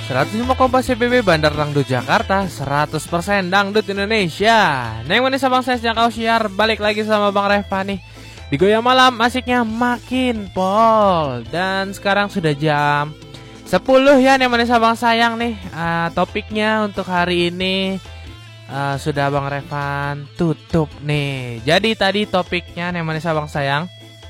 105 CBB Bandar Dangdut Jakarta, 100% Dangdut Indonesia. Neng manis abang saya sejak kau siar, balik lagi sama Bang Reva nih. Di Goyang Malam asiknya makin pol. Dan sekarang sudah jam 10 ya Neng manis abang sayang nih. Topiknya untuk hari ini sudah Bang Revan tutup nih. Jadi tadi topiknya Neng manis abang sayang,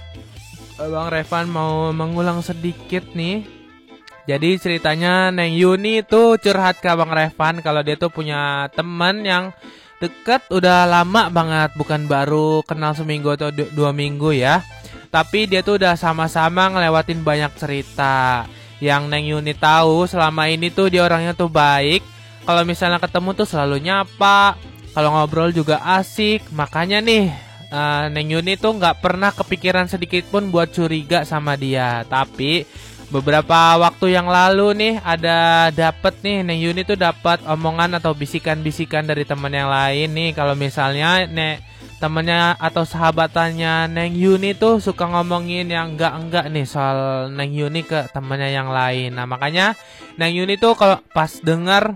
Bang Revan mau mengulang sedikit nih. Jadi ceritanya Neng Yuni tuh curhat ke Bang Revan kalau dia tuh punya teman yang deket udah lama banget, bukan baru kenal seminggu atau 2 minggu ya. Tapi dia tuh udah sama-sama ngelewatin banyak cerita. Yang Neng Yuni tahu selama ini tuh dia orangnya tuh baik. Kalau misalnya ketemu tuh selalu nyapa, kalau ngobrol juga asik. Makanya nih Neng Yuni tuh gak pernah kepikiran sedikit pun buat curiga sama dia. Tapi beberapa waktu yang lalu nih ada dapet nih Neng Yuni tuh dapat omongan atau bisikan-bisikan dari teman yang lain nih. Kalau misalnya temennya atau sahabatannya Neng Yuni tuh suka ngomongin yang enggak nih soal Neng Yuni ke temennya yang lain. Nah makanya Neng Yuni tuh kalau pas dengar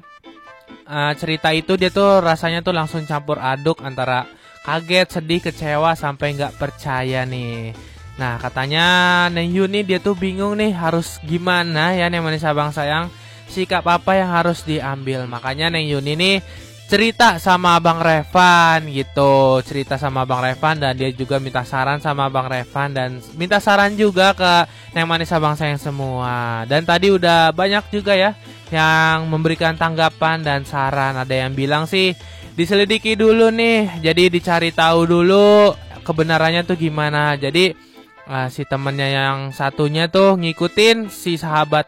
cerita itu dia tuh rasanya tuh langsung campur aduk antara kaget, sedih, kecewa sampai nggak percaya nih. Nah katanya Neng Yuni dia tuh bingung nih harus gimana ya Neng manis abang sayang, sikap apa yang harus diambil. Makanya Neng Yuni nih cerita sama Bang Revan gitu, cerita sama Bang Revan dan dia juga minta saran sama Bang Revan dan minta saran juga ke Neng manis abang sayang semua. Dan tadi udah banyak juga ya yang memberikan tanggapan dan saran. Ada yang bilang sih diselidiki dulu nih, jadi dicari tahu dulu kebenarannya tuh gimana. Jadi si temennya yang satunya tuh ngikutin si sahabat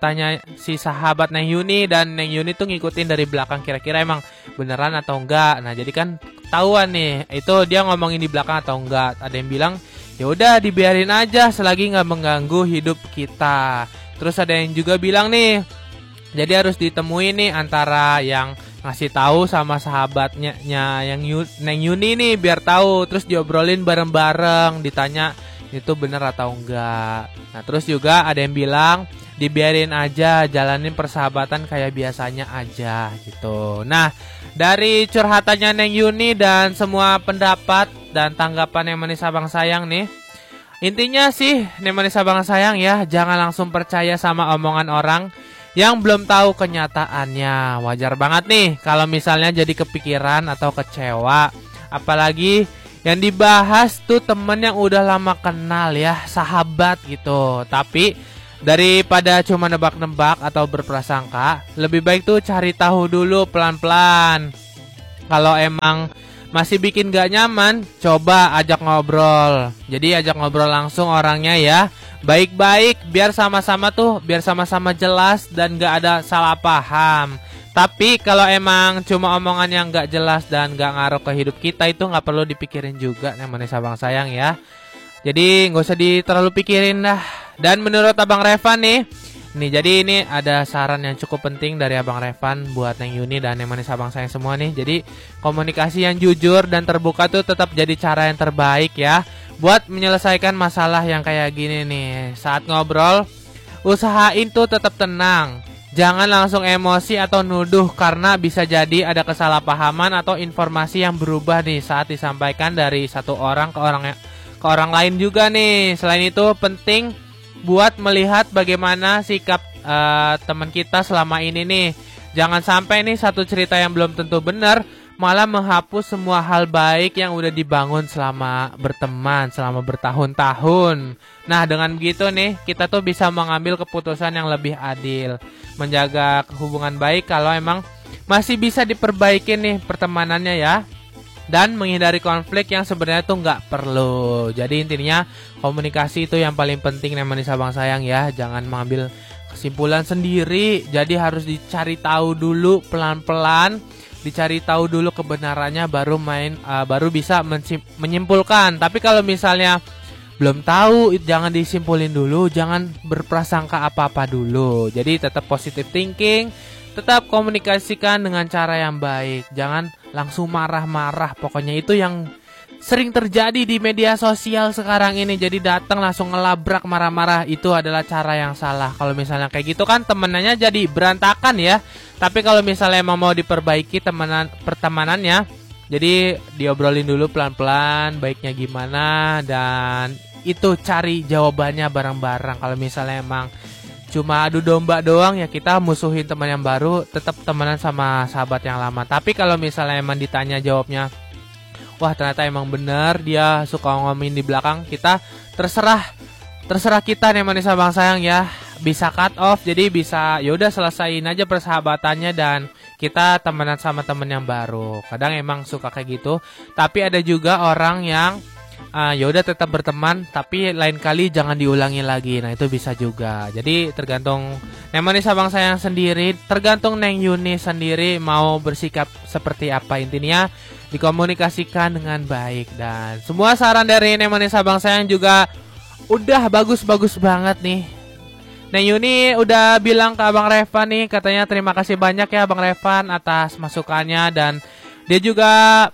Neng Yuni, dan Neng Yuni tuh ngikutin dari belakang kira-kira emang beneran atau enggak. Nah jadi kan tahuan nih itu dia ngomongin di belakang atau enggak. Ada yang bilang ya udah dibiarin aja selagi nggak mengganggu hidup kita. Terus ada yang juga bilang nih jadi harus ditemuin nih antara yang ngasih tahu sama sahabatnya yang Neng Yuni nih biar tahu, terus diobrolin bareng-bareng, ditanya itu bener atau enggak. Nah terus juga ada yang bilang dibiarin aja, jalanin persahabatan kayak biasanya aja gitu. Nah dari curhatannya Neng Yuni dan semua pendapat dan tanggapan yang manis abang sayang nih, intinya sih Neng manis abang sayang ya, jangan langsung percaya sama omongan orang yang belum tahu kenyataannya. Wajar banget nih kalau misalnya jadi kepikiran atau kecewa, apalagi yang dibahas tuh temen yang udah lama kenal ya, sahabat gitu. Tapi daripada cuma nebak-nebak atau berprasangka, lebih baik tuh cari tahu dulu pelan-pelan. Kalau emang masih bikin gak nyaman, coba ajak ngobrol. Jadi ajak ngobrol langsung orangnya ya, baik-baik, biar sama-sama jelas dan gak ada salah paham. Tapi kalau emang cuma omongan yang gak jelas dan gak ngaruh ke hidup kita, itu gak perlu dipikirin juga Neng manis abang sayang ya. Jadi gak usah terlalu pikirin dah. Dan menurut Abang Revan nih, jadi ini ada saran yang cukup penting dari Abang Revan buat Neng Yuni dan Neng manis abang sayang semua nih. Jadi komunikasi yang jujur dan terbuka tuh tetap jadi cara yang terbaik ya buat menyelesaikan masalah yang kayak gini nih. Saat ngobrol, usahain tuh tetap tenang. Jangan langsung emosi atau nuduh, karena bisa jadi ada kesalahpahaman atau informasi yang berubah nih saat disampaikan dari satu orang ke orang lain juga nih. Selain itu penting buat melihat bagaimana sikap teman kita selama ini nih. Jangan sampai nih satu cerita yang belum tentu benar malah menghapus semua hal baik yang udah dibangun selama berteman, selama bertahun-tahun. Nah dengan begitu nih kita tuh bisa mengambil keputusan yang lebih adil, menjaga hubungan baik kalau emang masih bisa diperbaiki nih pertemanannya ya, dan menghindari konflik yang sebenarnya tuh nggak perlu. Jadi intinya komunikasi itu yang paling penting Neng manis abang sayang ya. Jangan mengambil kesimpulan sendiri, jadi harus dicari tahu dulu pelan-pelan, dicari tahu dulu kebenarannya baru bisa menyimpulkan. Tapi kalau misalnya belum tahu, jangan disimpulin dulu, jangan berprasangka apa-apa dulu. Jadi tetap positive thinking, tetap komunikasikan dengan cara yang baik, jangan langsung marah-marah. Pokoknya itu yang sering terjadi di media sosial sekarang ini. Jadi datang langsung ngelabrak marah-marah, itu adalah cara yang salah. Kalau misalnya kayak gitu kan temenannya jadi berantakan ya. Tapi kalau misalnya emang mau diperbaiki pertemanannya, jadi diobrolin dulu pelan-pelan baiknya gimana, dan itu cari jawabannya bareng-bareng. Kalau misalnya emang cuma adu domba doang ya, kita musuhin teman yang baru, tetap temenan sama sahabat yang lama. Tapi kalau misalnya emang ditanya jawabnya, wah ternyata emang bener dia suka ngomongin di belakang kita, terserah kita nih manis abang sayang ya, bisa cut off. Jadi bisa yaudah selesain aja persahabatannya dan kita temenan sama temen yang baru. Kadang emang suka kayak gitu. Tapi ada juga orang yang yaudah tetap berteman, tapi lain kali jangan diulangi lagi. Nah itu bisa juga. Jadi tergantung Neng Manis Abang Sayang sendiri, tergantung Neng Yuni sendiri mau bersikap seperti apa. Intinya dikomunikasikan dengan baik. Dan semua saran dari Neng Manis Abang Sayang juga udah bagus-bagus banget nih. Neng Yuni udah bilang ke Abang Revan nih, katanya terima kasih banyak ya Abang Revan atas masukannya. Dan dia juga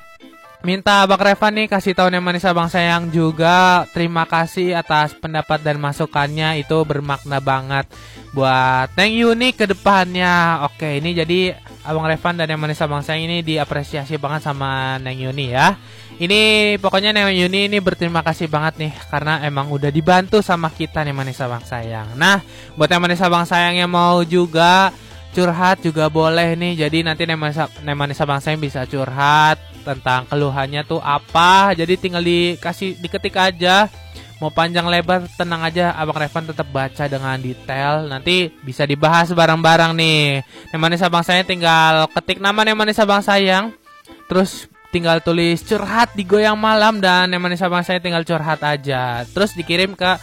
minta Abang Revan nih kasih tahu Neng Manis Abang Sayang juga terima kasih atas pendapat dan masukannya, itu bermakna banget buat Neng Yuni ke depannya. Oke, ini jadi Abang Revan dan Neng Manis Abang Sayang ini diapresiasi banget sama Neng Yuni ya. Ini pokoknya Neng Yuni ini berterima kasih banget nih karena emang udah dibantu sama kita Neng Manis Abang Sayang. Nah, buat Neng Manis Abang Sayang yang mau juga curhat juga boleh nih. Jadi nanti Neng Manis Abang Sayang bisa curhat tentang keluhannya tuh apa. Jadi tinggal diketik aja. Mau panjang lebar tenang aja, Abang Revan tetap baca dengan detail. Nanti bisa dibahas bareng-bareng nih. Neng Manis Abang Sayang tinggal ketik nama Neng Manis Abang Sayang, terus tinggal tulis curhat di Goyang Malam, dan Neng Manis Abang Sayang tinggal curhat aja. Terus dikirim ke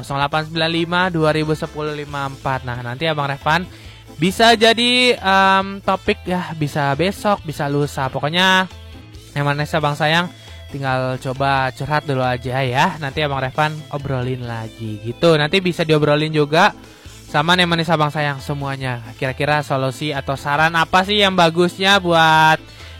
0895 2010 54. Nah nanti Abang Revan bisa jadi topik ya, bisa besok, bisa lusa. Pokoknya Neng Manis Abang Sayang tinggal coba curhat dulu aja ya. Nanti Abang Revan obrolin lagi gitu. Nanti bisa diobrolin juga sama Neng Manis Abang Sayang semuanya. Kira-kira solusi atau saran apa sih yang bagusnya buat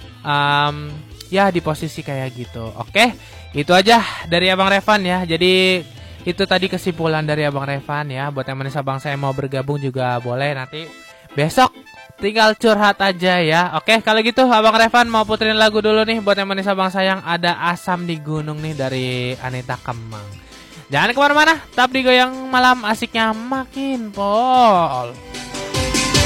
ya di posisi kayak gitu. Oke, itu aja dari Abang Revan ya. Jadi itu tadi kesimpulan dari Abang Revan ya. Buat Neng Manis Abang Sayang mau bergabung juga boleh, nanti besok tinggal curhat aja ya. Oke, kalau gitu Abang Revan mau puterin lagu dulu nih buat Neng Manis Abang Sayang. Ada Asam di Gunung nih dari Anita Kemang. Jangan kemana-mana, tetap di Goyang Malam, asiknya makin pol.